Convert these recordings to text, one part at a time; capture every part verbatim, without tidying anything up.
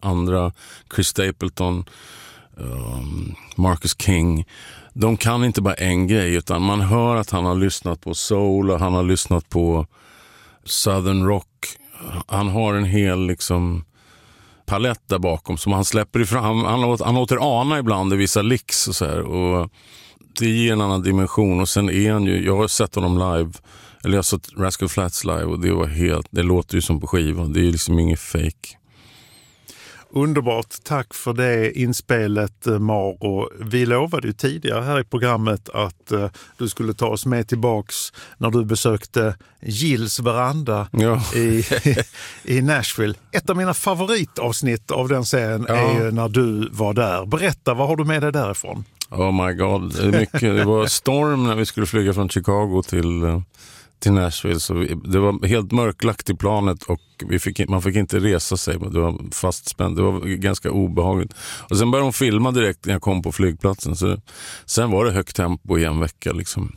andra, Chris Stapleton, um, Marcus King. De kan inte bara en grej, utan man hör att han har lyssnat på soul och han har lyssnat på southern rock. Han har en hel liksom palett där bakom som han släpper ifrån. Han, han, låter, han låter ana ibland i vissa licks och så här, och det ger en annan dimension. Och sen är han ju, jag har sett honom live, eller jag har sett Rascal Flatts live, och det var helt, det låter ju som på skivan. Det är ju liksom inget fake. Underbart, tack för det inspelet, Maro. Vi lovade ju tidigare här i programmet att uh, du skulle ta oss med tillbaks när du besökte Gills veranda ja. i, i Nashville. Ett av mina favoritavsnitt av den serien ja. är ju när du var där. Berätta, vad har du med dig därifrån? Oh my god, det, är mycket. Det var storm när vi skulle flyga från Chicago till... Uh... till Nashville, så vi, det var helt mörklagt i planet och vi fick, man fick inte resa sig, men det var fastspänt, det var ganska obehagligt. Och sen började de filma direkt när jag kom på flygplatsen, så det, sen var det högt tempo i en vecka liksom.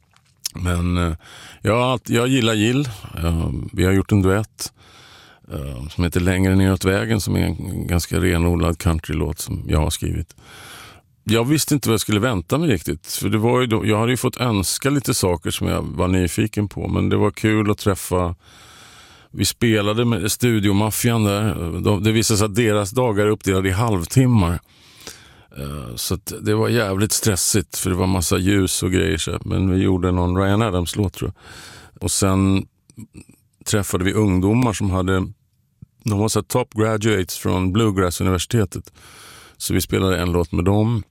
Men ja, jag gillar Gill, vi har gjort en duett som heter Längre neråt vägen, som är en ganska renodlad countrylåt som jag har skrivit. Jag visste inte vad jag skulle vänta mig riktigt. För det var ju då, jag hade ju fått önska lite saker som jag var nyfiken på. Men det var kul att träffa... Vi spelade med studiomaffian där. De, det visade sig att deras dagar är uppdelade i halvtimmar. Uh, så att det var jävligt stressigt. För det var massa ljus och grejer. Så. Men vi gjorde någon Ryan Adams-låt, tror jag. Och sen träffade vi ungdomar som hade... De var så här top graduates från Bluegrass-universitetet. Så vi spelade en låt med dem.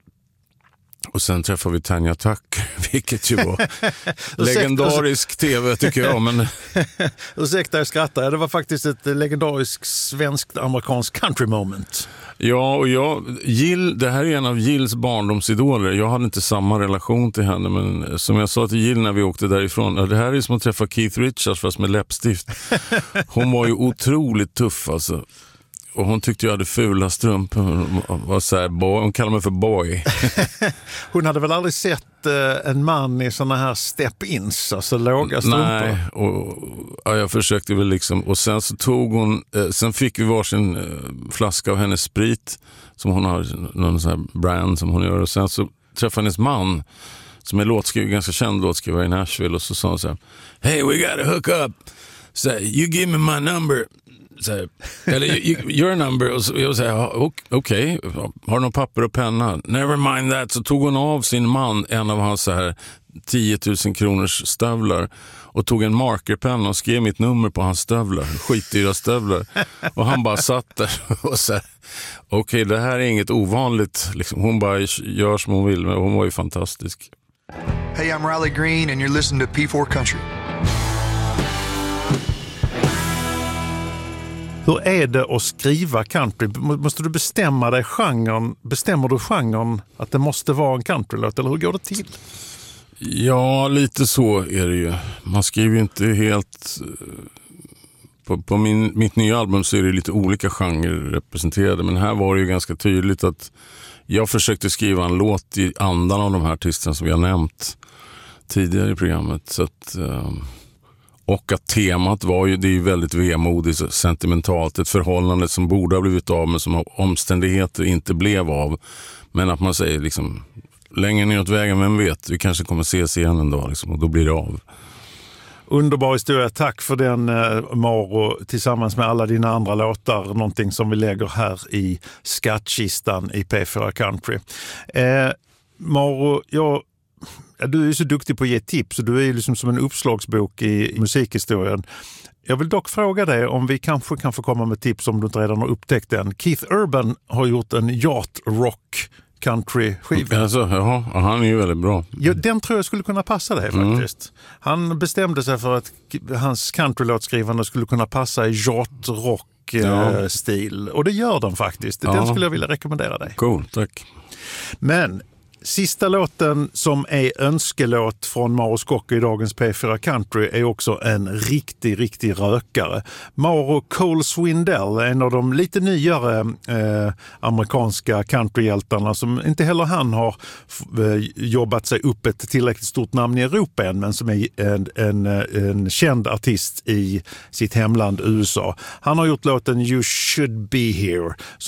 Och sen träffade vi Tanya Tucker, vilket ju var legendarisk tv, tycker jag. Men... Ursäkta, jag skrattar. Det var faktiskt ett legendariskt svenskt-amerikansk country moment. Ja, och jag, Gill, det här är en av Gills barndomsidoler. Jag hade inte samma relation till henne, men som jag sa till Gill när vi åkte därifrån, det här är som att träffa Keith Richards fast med läppstift. Hon var ju otroligt tuff alltså. Och hon tyckte jag hade fula strumpor. Hon var så här, boy. Hon kallade mig för boy. Hon hade väl aldrig sett eh, en man i såna här step-ins, alltså låga strumpor? Nej, och, ja, jag försökte väl liksom. Och sen så tog hon, eh, sen fick vi varsin eh, flaska av hennes sprit som hon har, någon sån här brand som hon gör. Och sen så träffade hennes man som är låtskrivare, ganska känd låtskrivare i Nashville, och så sa hon så här: "Hey, we gotta hook up. So, you give me my number." Så här, eller your number, och så, jag säger okej, okay. Har du någon papper och penna? Never mind that. Så tog hon av sin man en av hans så här tio tusen kronors stövlar och tog en markerpenna och skrev mitt nummer på hans stövlar, skitdyra stövlar. Och han bara satt där och så här, okej, okay, det här är inget ovanligt liksom. Hon bara gör som hon vill, men hon var ju fantastisk. Hey, I'm Riley Green and you're listening to P four Country. Hur är det att skriva country? Måste du bestämma dig genren? Bestämmer du genren att det måste vara en countrylåt, eller hur går det till? Ja, lite så är det ju. Man skriver ju inte helt... På, på min, mitt nya album så är det lite olika genrer representerade, men här var det ju ganska tydligt att jag försökte skriva en låt i andan av de här artisterna som vi har nämnt tidigare i programmet. Så att... Och att temat var ju, det är ju väldigt vemodigt och sentimentalt. Ett förhållande som borde ha blivit av, men som omständigheter inte blev av. Men att man säger liksom, längre neråt vägen, vem vet, vi kanske kommer ses igen en dag liksom, och då blir det av. Underbar historia, tack för den, Maro, tillsammans med alla dina andra låtar. Någonting som vi lägger här i skattkistan i P fyra Country. Eh, Maro, jag... Du är ju så duktig på att ge tips, och du är ju liksom som en uppslagsbok i musikhistorien. Jag vill dock fråga dig om vi kanske kan få komma med tips om du inte redan har upptäckt den. Keith Urban har gjort en yacht rock country-skiva. Alltså, jaha, han är ju väldigt bra. Ja, den tror jag skulle kunna passa dig faktiskt. Mm. Han bestämde sig för att hans countrylåtskrivande skulle kunna passa i yacht rock ja. stil. Och det gör den faktiskt. Den ja. skulle jag vilja rekommendera dig. Cool, tack. Men... Sista låten som är önskelåt från Maro Scocco i dagens P fyra Country är också en riktig, riktig rökare. Maro Cole Swindell, en av de lite nyare eh, amerikanska countryhjältarna, som inte heller han har eh, jobbat sig upp ett tillräckligt stort namn i Europa än, men som är en, en, en känd artist i sitt hemland U S A. Han har gjort låten You Should Be Here.